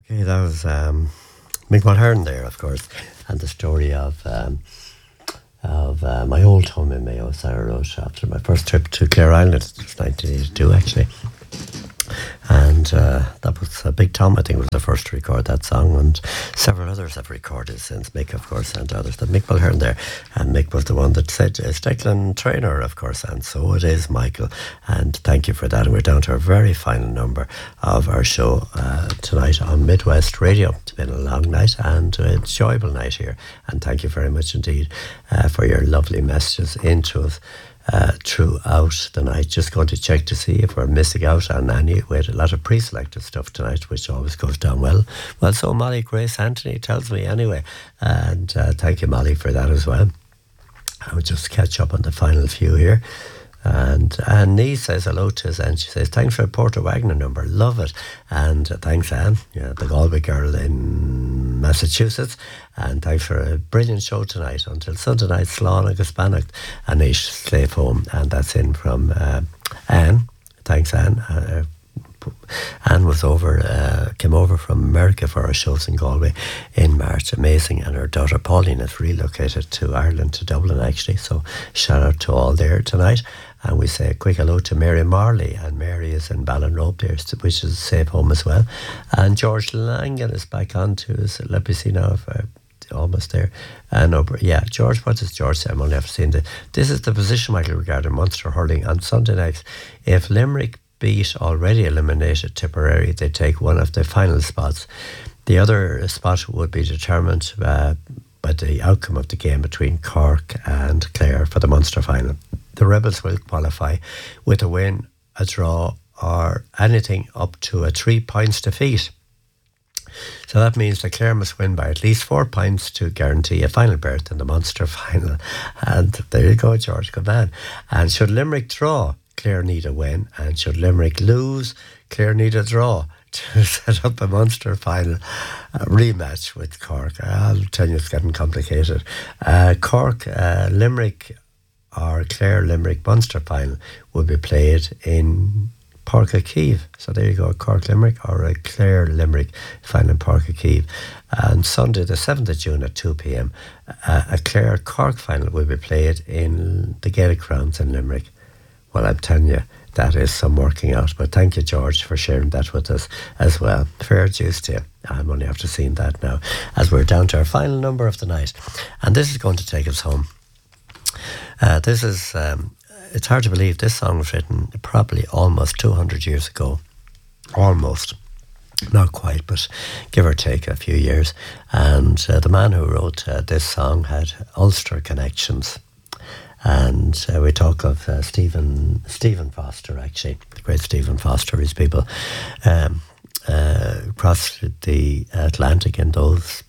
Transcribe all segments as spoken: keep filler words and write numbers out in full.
Okay, that was um, Mick Mulhern there, of course, and the story of um, of uh, my old home in Mayo. Sarah wrote after my first trip to Clare Island. It was nineteen eighty-two, actually. And uh, that was uh, Big Tom, I think, was the first to record that song, and several others have recorded since, Mick, of course, and others. But Mick Mulhern there, and Mick was the one that said, uh, Steckland Trainer, of course, and so it is, Michael, and thank you for that. And we're down to our very final number of our show uh, tonight on Midwest Radio. It's been a long night and an enjoyable night here, and thank you very much indeed uh, for your lovely messages into us. Uh, throughout the night. Just going to check to see if we're missing out on any. We had a lot of pre-selected stuff tonight, which always goes down well. Well, so Molly Grace Anthony tells me anyway, and uh, thank you, Molly, for that as well. I'll just catch up on the final few here. And Anne Nee says hello to us, and she says thanks for the Porter Wagner number, love it. And uh, thanks, Anne, yeah, the Galway girl in Massachusetts, and thanks for a brilliant show tonight until Sunday night. Slán agus Bannacht and Ish Slave Home, and that's in from uh, Anne. Thanks, Anne. Uh, Anne was over, uh, came over from America for our shows in Galway in March. Amazing. And her daughter Pauline has relocated to Ireland, to Dublin, actually. So shout out to all there tonight. And we say a quick hello to Mary Marley. And Mary is in Ballinrobe there, which is a safe home as well. And George Langan is back on to us. Let me see now if I... almost there. And uh, yeah, George, what does George say? I'm only after seeing the... This is the position, Michael, regarding Munster hurling on Sunday night. If Limerick beat already eliminated Tipperary, they take one of the final spots. The other spot would be determined uh, by the outcome of the game between Cork and Clare for the Munster final. The Rebels will qualify with a win, a draw, or anything up to a three points defeat. So that means that Clare must win by at least four points to guarantee a final berth in the Munster final. And there you go, George, good man. And should Limerick draw, Clare need a win, and should Limerick lose, Clare need a draw to set up a Munster final uh, rematch with Cork. I'll tell you, it's getting complicated. Uh, Cork, uh, Limerick, or Clare Limerick Munster final will be played in Páirc Uí Chaoimh. So there you go, Cork Limerick or a Clare Limerick final in Páirc Uí Chaoimh. And Sunday the seventh of June at two p.m. uh, a Clare Cork final will be played in the Gaelic grounds in Limerick. Well, I'm telling you, that is some working out. But thank you, George, for sharing that with us as well. Fair dues to you. I'm only after seeing that now, as we're down to our final number of the night. And this is going to take us home. Uh, this is... Um, It's hard to believe this song was written probably almost two hundred years ago. Almost. Not quite, but give or take a few years. And uh, the man who wrote uh, this song had Ulster connections. And uh, we talk of uh, Stephen Stephen Foster, actually. The great Stephen Foster, his people um, uh, crossed the Atlantic in those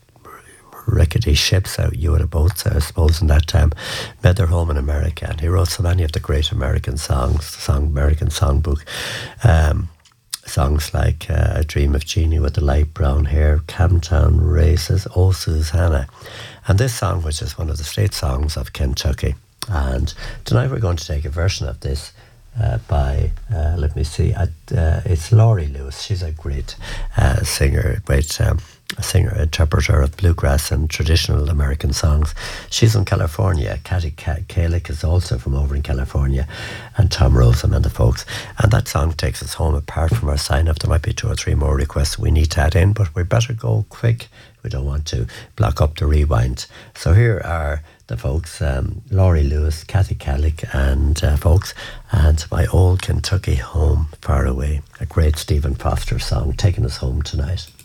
rickety ships out, you would have boats, I suppose, in that time, made their home in America. And he wrote so many of the great American songs, the song, American songbook, um, songs like uh, A Dream of Jeannie with the light brown hair, Camtown Races, Oh Susanna. And this song, which is one of the state songs of Kentucky. And tonight we're going to take a version of this Uh, by, uh, let me see, uh, uh, it's Laurie Lewis. She's a great uh, singer, great um, singer, interpreter of bluegrass and traditional American songs. She's in California. Katty Kalick is also from over in California, and Tom Rosen and the folks. And that song takes us home. Apart from our sign-off, there might be two or three more requests we need to add in, but we better go quick. We don't want to block up the rewind. So here are the folks, um, Laurie Lewis, Katty Kalick and uh, folks, and My Old Kentucky Home Far Away, a great Stephen Foster song taking us home tonight.